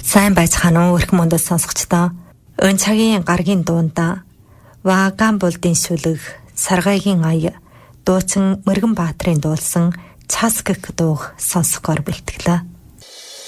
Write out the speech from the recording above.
Сайн байцгаана уу өрх мөндөд сонсогчдоо. Өн цагийн гаргийн дуунда Ваган булдын сүлэг, Саргайгийн ая, дуучин Мөргөн Баатрын дуулсан Цас гэх дууг сонсохоор бэлтгэлээ.